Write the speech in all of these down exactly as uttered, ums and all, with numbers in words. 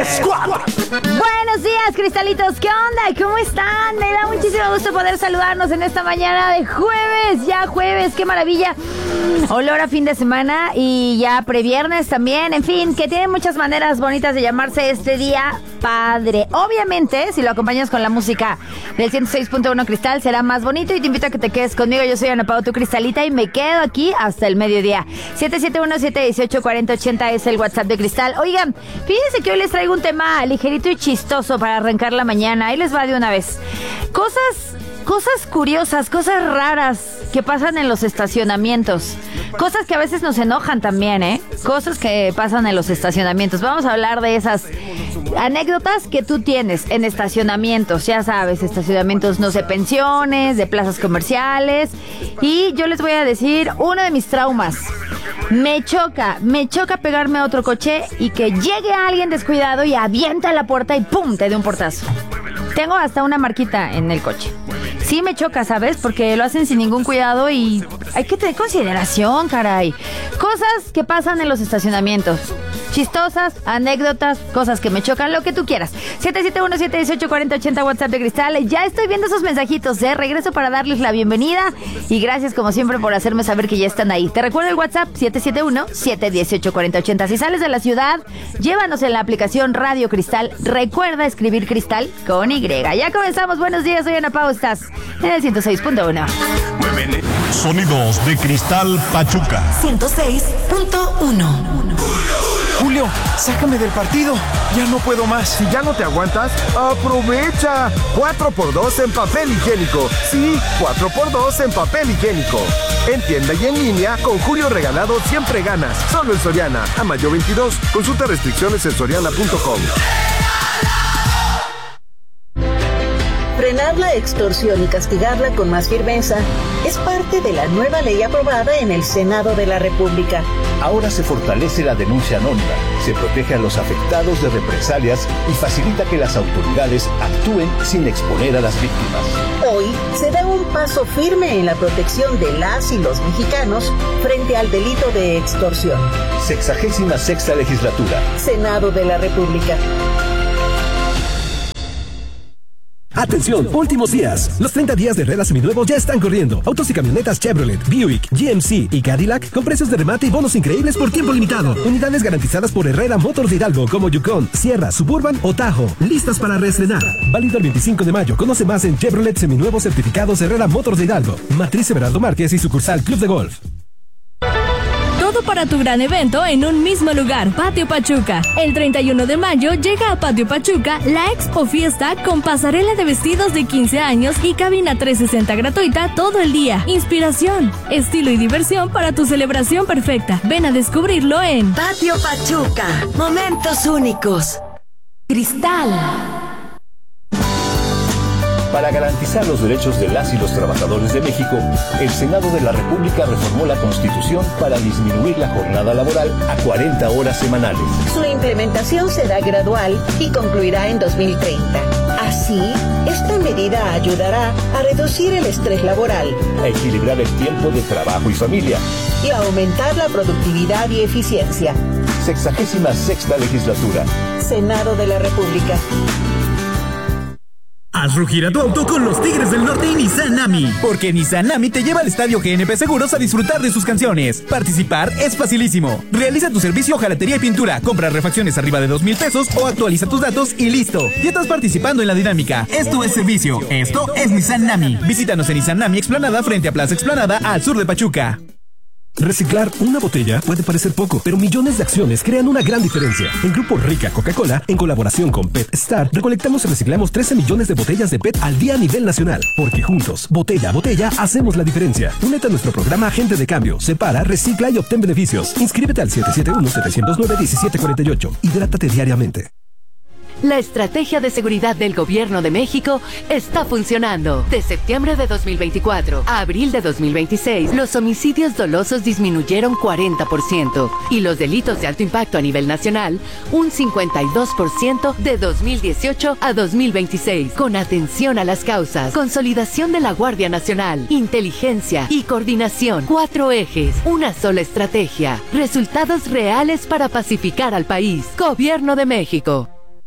las cuatro. Buenos días, cristalitos, ¿qué onda? ¿Cómo están? Me da muchísimo gusto poder saludarnos en esta mañana de jueves, ya jueves, qué maravilla. Olor a fin de semana y ya previernes también, en fin, que tiene muchas maneras bonitas de llamarse este día padre. Obviamente, si lo acompañas con la música del ciento seis punto uno Cristal, será más bonito y te invito a que te quedes conmigo. Yo soy Ana Pau, tu cristalita, y me quedo aquí hasta el mediodía. siete siete uno, siete uno ocho, cuatro cero ocho cero es el WhatsApp de Cristal. Oigan, fíjense que hoy les traigo un tema ligerito y chistoso para arrancar la mañana. Ahí les va de una vez. Cosas... Cosas curiosas, cosas raras que pasan en los estacionamientos. Cosas que a veces nos enojan también, ¿eh? Cosas que pasan en los estacionamientos. Vamos a hablar de esas anécdotas que tú tienes en estacionamientos. Ya sabes, estacionamientos, no sé, pensiones, de plazas comerciales. Y yo les voy a decir uno de mis traumas. Me choca, me choca pegarme a otro coche y que llegue alguien descuidado y avienta la puerta y ¡pum!, te dé un portazo. Tengo hasta una marquita en el coche. Sí me choca, ¿sabes? Porque lo hacen sin ningún cuidado y hay que tener consideración, caray. Cosas que pasan en los estacionamientos. Chistosas, anécdotas, cosas que me chocan, lo que tú quieras. siete siete uno, siete uno ocho, cuatro cero ocho cero WhatsApp de Cristal. Ya estoy viendo esos mensajitos, ¿eh? Regreso para darles la bienvenida y gracias como siempre por hacerme saber que ya están ahí. Te recuerdo el WhatsApp siete siete uno, siete uno ocho, cuatro cero ocho cero. Si sales de la ciudad, llévanos en la aplicación Radio Cristal. Recuerda escribir Cristal con Y. Ya comenzamos. Buenos días, soy Ana Pau, estás en el ciento seis punto uno. Sonidos de Cristal Pachuca. ciento seis punto uno. Julio, sácame del partido. Ya no puedo más. Si ya no te aguantas, ¡aprovecha! cuatro por dos en papel higiénico. Sí, cuatro por dos en papel higiénico. En tienda y en línea, con Julio Regalado siempre ganas. Solo en Soriana. A mayo veintidós. Consulta restricciones en soriana punto com. Frenar la extorsión y castigarla con más firmeza es parte de la nueva ley aprobada en el Senado de la República. Ahora se fortalece la denuncia anónima, se protege a los afectados de represalias y facilita que las autoridades actúen sin exponer a las víctimas. Hoy se da un paso firme en la protección de las y los mexicanos frente al delito de extorsión. Sexagésima sexta legislatura. Senado de la República. Atención, últimos días. Los treinta días de Herrera Seminuevos ya están corriendo. Autos y camionetas Chevrolet, Buick, G M C y Cadillac con precios de remate y bonos increíbles por tiempo limitado. Unidades garantizadas por Herrera Motors de Hidalgo como Yukon, Sierra, Suburban o Tahoe. Listas para reestrenar. Válido el veinticinco de mayo. Conoce más en Chevrolet Seminuevos certificados Herrera Motors de Hidalgo. Matriz Everardo Márquez y sucursal Club de Golf. Todo para tu gran evento en un mismo lugar, Patio Pachuca. El treinta y uno de mayo llega a Patio Pachuca la Expo Fiesta con pasarela de vestidos de quince años y cabina trescientos sesenta gratuita todo el día. Inspiración, estilo y diversión para tu celebración perfecta. Ven a descubrirlo en Patio Pachuca. Momentos únicos. Cristal. Para garantizar los derechos de las y los trabajadores de México, el Senado de la República reformó la Constitución para disminuir la jornada laboral a cuarenta horas semanales. Su implementación será gradual y concluirá en dos mil treinta. Así, esta medida ayudará a reducir el estrés laboral, a equilibrar el tiempo de trabajo y familia y a aumentar la productividad y eficiencia. Sexagésima sexta legislatura. Senado de la República. Haz rugir a tu auto con los Tigres del Norte y Nissan Nami. Porque Nissan Nami te lleva al estadio G N P Seguros a disfrutar de sus canciones. Participar es facilísimo. Realiza tu servicio jalatería y pintura, compra refacciones arriba de dos mil pesos o actualiza tus datos y listo. Ya estás participando en la dinámica. Esto es servicio. Esto es Nissan Nami. Visítanos en Nissan Nami Explanada frente a Plaza Explanada al sur de Pachuca. Reciclar una botella puede parecer poco, pero millones de acciones crean una gran diferencia. En Grupo Rica Coca-Cola, en colaboración con Pet Star, recolectamos y reciclamos trece millones de botellas de P E T al día a nivel nacional. Porque juntos, botella a botella, hacemos la diferencia. Únete a nuestro programa Agente de Cambio. Separa, recicla y obtén beneficios. Inscríbete al siete siete uno, siete cero nueve, uno siete cuatro ocho. Hidrátate diariamente. La estrategia de seguridad del Gobierno de México está funcionando. De septiembre de dos mil veinticuatro a abril de dos mil veintiséis, los homicidios dolosos disminuyeron cuarenta por ciento y los delitos de alto impacto a nivel nacional un cincuenta y dos por ciento de dos mil dieciocho a dos mil veintiséis. Con atención a las causas, consolidación de la Guardia Nacional, inteligencia y coordinación. Cuatro ejes, una sola estrategia. Resultados reales para pacificar al país. Gobierno de México.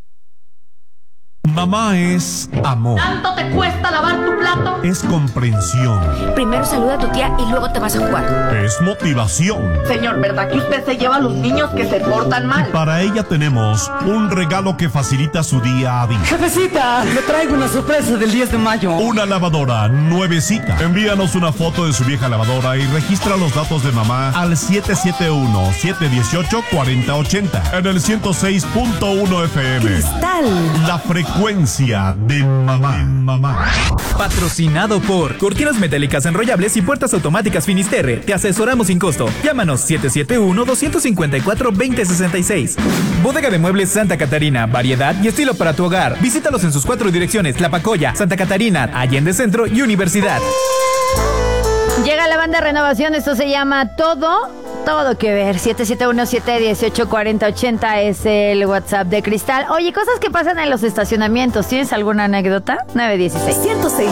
Mamá es amor. ¿Tanto te cuesta lavar tu plato? Es comprensión. Primero saluda a tu tía y luego te vas a jugar. Es motivación. Señor, ¿verdad que usted se lleva a los niños que se portan mal? Y para ella tenemos un regalo que facilita su día a día. Jefecita, le traigo una sorpresa del diez de mayo. Una lavadora nuevecita. Envíanos una foto de su vieja lavadora y registra los datos de mamá al siete siete uno, siete uno ocho, cuatro cero ocho cero en el ciento seis punto uno F M. Cristal. La frecuencia de mamá. De mamá. Patrocinado por Cortinas Metálicas Enrollables y Puertas Automáticas Finisterre. Te asesoramos sin costo. Llámanos siete siete uno, dos cinco cuatro, dos cero seis seis. Bodega de Muebles Santa Catarina. Variedad y estilo para tu hogar. Visítalos en sus cuatro direcciones: La Pacoya, Santa Catarina, Allende Centro y Universidad. Llega la banda Renovación, esto se llama Todo, Todo que Ver. siete siete uno, siete uno ocho, cuatro cero ocho cero es el WhatsApp de Cristal. Oye, cosas que pasan en los estacionamientos. ¿Tienes alguna anécdota? nueve dieciséis. ciento seis